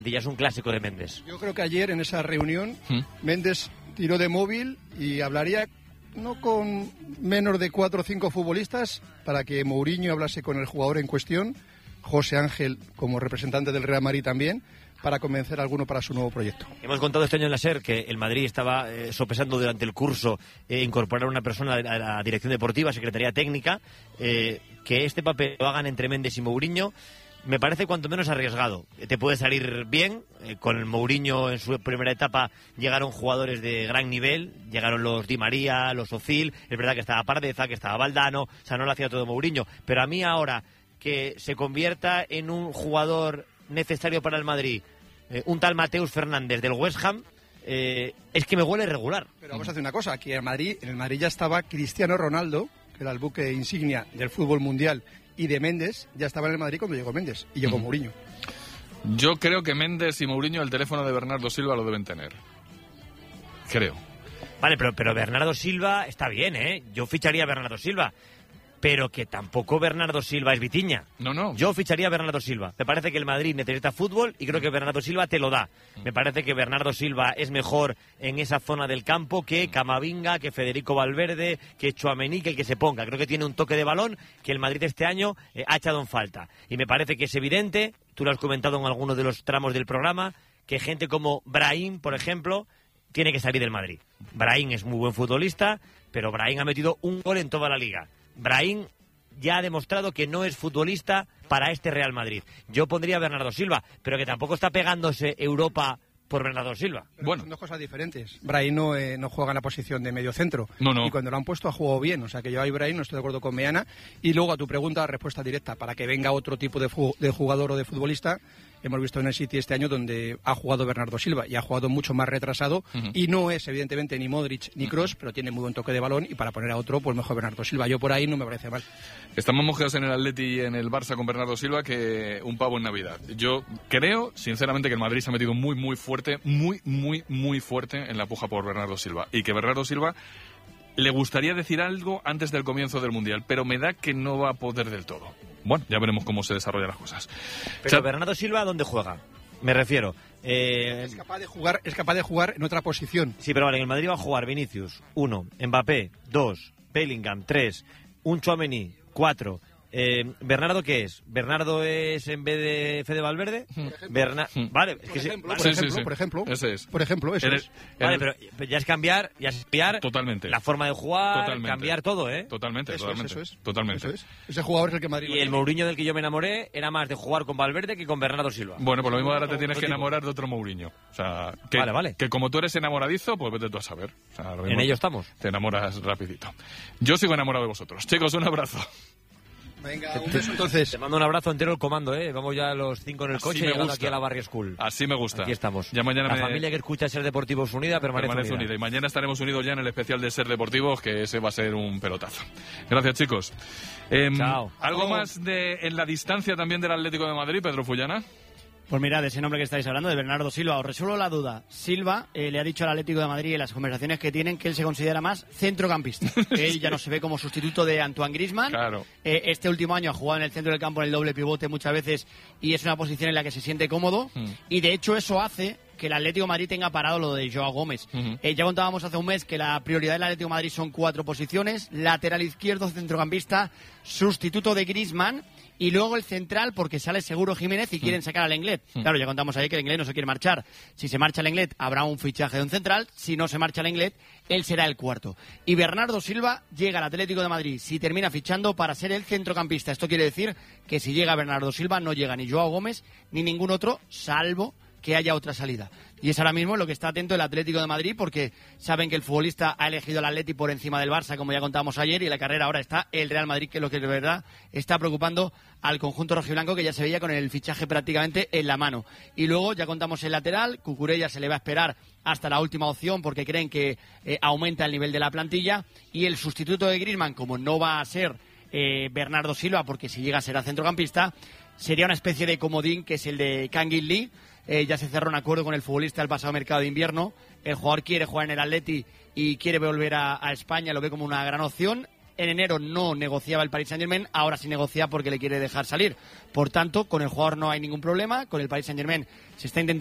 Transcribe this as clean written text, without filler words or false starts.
ya es un clásico de Méndez. Yo creo que ayer en esa reunión Méndez tiró de móvil y hablaría no con menos de 4 o 5 futbolistas para que Mourinho hablase con el jugador en cuestión, José Ángel como representante del Real Madrid también, para convencer a alguno para su nuevo proyecto. Hemos contado este año en la SER que el Madrid estaba sopesando durante el curso incorporar a una persona a la dirección deportiva, secretaría técnica, que este papel lo hagan entre Méndez y Mourinho. Me parece cuanto menos arriesgado. Te puede salir bien. Con el Mourinho en su primera etapa llegaron jugadores de gran nivel. Llegaron los Di María, los Ozil. Es verdad que estaba Pardeza, que estaba Valdano. O sea, no lo hacía todo Mourinho. Pero a mí ahora que se convierta en un jugador necesario para el Madrid, un tal Mateus Fernández del West Ham, es que me huele regular. Pero vamos a hacer una cosa. Aquí en el Madrid ya estaba Cristiano Ronaldo, que era el buque insignia del fútbol mundial, y de Méndez, ya estaba en el Madrid cuando llegó Méndez y llegó Mourinho. Yo creo que Méndez y Mourinho el teléfono de Bernardo Silva lo deben tener. Creo. Vale, pero Bernardo Silva está bien, ¿eh? Yo ficharía a Bernardo Silva. Pero que tampoco Bernardo Silva es Vitiña. No. Yo ficharía a Bernardo Silva. Me parece que el Madrid necesita fútbol y creo que Bernardo Silva te lo da. Me parece que Bernardo Silva es mejor en esa zona del campo que Camavinga, que Federico Valverde, que Tchouaméni, que el que se ponga. Creo que tiene un toque de balón que el Madrid este año ha echado en falta. Y me parece que es evidente, tú lo has comentado en algunos de los tramos del programa, que gente como Brahim, por ejemplo, tiene que salir del Madrid. Brahim es muy buen futbolista, pero Brahim ha metido un gol en toda la liga. Brahim ya ha demostrado que no es futbolista para este Real Madrid. Yo pondría a Bernardo Silva, pero que tampoco está pegándose Europa por Bernardo Silva. Bueno, son dos cosas diferentes. Brahim no juega en la posición de medio centro. No. Y cuando lo han puesto ha jugado bien. O sea que yo ahí, Brahim, no estoy de acuerdo con Meana. Y luego a tu pregunta, respuesta directa. Para que venga otro tipo de jugador o de futbolista, hemos visto en el City este año donde ha jugado Bernardo Silva y ha jugado mucho más retrasado y no es evidentemente ni Modric ni Kroos, pero tiene muy buen toque de balón y para poner a otro, pues mejor Bernardo Silva. Yo por ahí no me parece mal. Estamos mojados en el Atleti y en el Barça con Bernardo Silva que un pavo en Navidad. Yo creo, sinceramente, que el Madrid se ha metido muy fuerte, muy fuerte en la puja por Bernardo Silva y que Bernardo Silva le gustaría decir algo antes del comienzo del Mundial, pero me da que no va a poder del todo. Bueno, ya veremos cómo se desarrollan las cosas. Pero Bernardo Silva, ¿dónde juega? Me refiero. Es capaz de jugar en otra posición. Sí, pero vale, en el Madrid va a jugar Vinicius, 1, Mbappé, 2, Bellingham, 3, un Tchouaméni, 4. ¿Bernardo qué es? ¿Bernardo es en vez de Fede Valverde? Vale, es que por ejemplo, ese es. Por ejemplo, eso es. Vale, pero ya es cambiar totalmente la forma de jugar, totalmente. Cambiar todo, ¿eh? Totalmente. Eso es. Totalmente. Ese jugador es el que Madrid. Y el Mourinho del que yo me enamoré era más de jugar con Valverde que con Bernardo Silva. Bueno, por lo mismo ahora te tienes que enamorar de otro Mourinho. O sea, vale. Que como tú eres enamoradizo, pues vete tú a saber. O sea, en ello estamos. Te enamoras rapidito. Yo sigo enamorado de vosotros. Chicos, un abrazo. Venga, un beso entonces. Te mando un abrazo entero el comando, ¿eh? Vamos ya los 5 en el coche llegando aquí a la Barrio School. Así me gusta. Aquí estamos. Ya mañana la familia que escucha Ser Deportivos Unida permanece unida. Y mañana estaremos unidos ya en el especial de Ser Deportivos, que ese va a ser un pelotazo. Gracias, chicos. Chao. ¿Algo más en la distancia también del Atlético de Madrid, Pedro Fullana? Pues mirad, ese nombre que estáis hablando, de Bernardo Silva, os resuelvo la duda. Silva le ha dicho al Atlético de Madrid en las conversaciones que tienen que él se considera más centrocampista. Él ya no se ve como sustituto de Antoine Griezmann. Claro. Este último año ha jugado en el centro del campo en el doble pivote muchas veces y es una posición en la que se siente cómodo. Y de hecho eso hace que el Atlético de Madrid tenga parado lo de Joao Gómez. Ya contábamos hace un mes que la prioridad del Atlético de Madrid son 4 posiciones: lateral izquierdo, centrocampista, sustituto de Griezmann y luego el central, porque sale Seguro Jiménez y quieren sacar al Lenglet. Claro, ya contamos ahí que el Lenglet no se quiere marchar. Si se marcha el Lenglet, habrá un fichaje de un central. Si no se marcha el Lenglet, él será el cuarto. Y Bernardo Silva llega al Atlético de Madrid, si termina fichando, para ser el centrocampista. Esto quiere decir que si llega Bernardo Silva, no llega ni Joao Gómez ni ningún otro, salvo que haya otra salida. Y es ahora mismo lo que está atento el Atlético de Madrid, porque saben que el futbolista ha elegido al Atleti por encima del Barça, como ya contábamos ayer, y en la carrera ahora está el Real Madrid, que es lo que de verdad está preocupando al conjunto rojiblanco, que ya se veía con el fichaje prácticamente en la mano. Y luego ya contamos el lateral, Cucurella se le va a esperar hasta la última opción porque creen que aumenta el nivel de la plantilla, y el sustituto de Griezmann, como no va a ser Bernardo Silva, porque si llega será centrocampista, sería una especie de comodín, que es el de Kangin Lee. Ya se cerró un acuerdo con el futbolista el pasado mercado de invierno. El jugador quiere jugar en el Atleti y quiere volver a España, lo ve como una gran opción. en enero no negociaba el Paris Saint-Germain, ahora sí negocia porque le quiere dejar salir. Por tanto, con el jugador no hay ningún problema, con el Paris Saint-Germain se está intentando